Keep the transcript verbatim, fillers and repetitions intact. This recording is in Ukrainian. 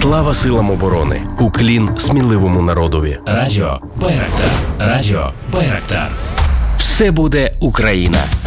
Слава силам оборони! Уклін сміливому народові! Радіо Байрактар. Радіо Байрактар. Все буде Україна!